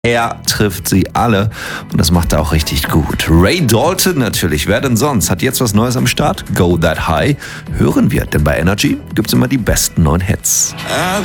Er trifft sie alle und das macht er auch richtig gut. Ray Dalton natürlich, wer denn sonst? Hat jetzt was Neues am Start? Go That High. Hören wir, denn bei Energy gibt's immer die besten neuen Hits.